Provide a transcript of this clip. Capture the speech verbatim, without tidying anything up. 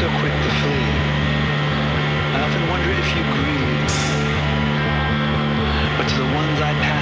so quick to flee. I often wonder if you grieve, but to the ones I pass